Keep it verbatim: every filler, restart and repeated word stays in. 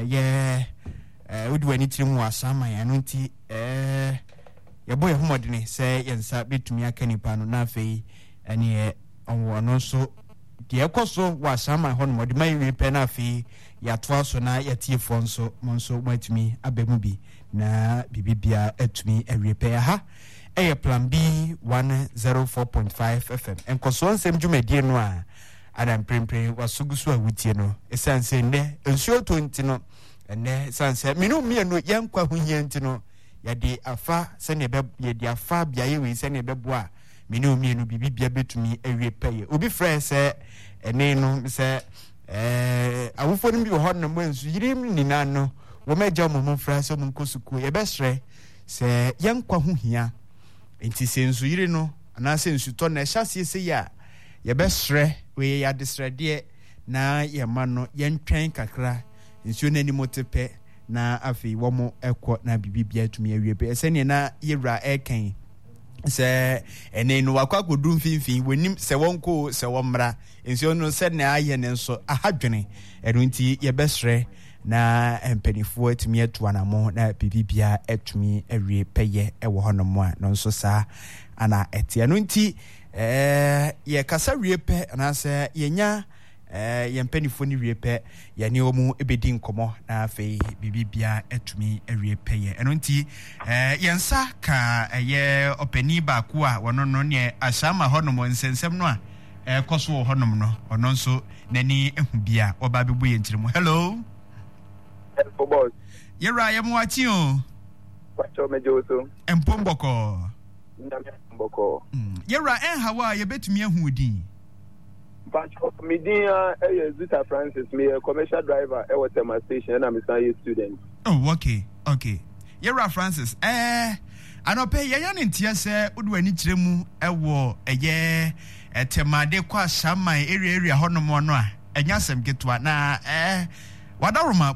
ye eh wodi wani tirim wasama ya no nti eh ye boy homodene say yensa betumi aka nipa no na afei ene onwo no so de ekoso wasama ho no mode mai repair na afei ya toa so na yatiefo nso monso matumi abemu bi na bibibia atumi repair ha eye plan B one oh four point five F M enkoso nsem dwumadie no a adam prempre wasugusu awutie no esanse nde ensuo twenty no ene sanse minu mie no yankwa huhie nti no yade afa se ne be yade afa bia ye we se ne bebo a minu mie no bibibia betumi repair obi frɛ se ene no se eh awufo no bi ho no mo ensu yirim nina no wo meja mo mo fra se mo nkosuku ye besre se yankwa huhia enti se ensu yiri no ana se ensu to na hyase se ya ye besre we ya disrede na ye ma no ye ntwen kakra ensu na ni motepe na afi wo mo ekọ na bibibia tumi awie se ne na yewra eken se ene no wakwa godum finfin wonim se wonko se womra ensu no se na aye ne nso ahadwene eno nti ye besre na empenifo atumi atuanamo na bibibia atumi awie peye ewo honomo a no nso sa ana etia no nti eh ye kasa wie pe ana se yenya eh ye empenifo ni wie pe ye ne omu ebedi nkomo na afei bibibia atumi awie peye eno nti eh yensa ka ye openi ba ku a wono no ne asama honomo nsensem no a eh koso honom no ono nso nani ehu bia oba bebu ye ntiremu. Hello for boss. Yera ya muachi o. Pacho mejoso. Empomboko. Ndame mboko. Mm. Yera en hawa ye betumi ahu din. Pacho me din eh Zita Francis, me a commercial driver e water my station and I'm a student. Oh, okay. Okay. Yera Francis, eh anope ye yan ntia se odu ani kiremu ewo eye etemade kwa shaman area area honom no a enya sem ketwa na eh wadaroma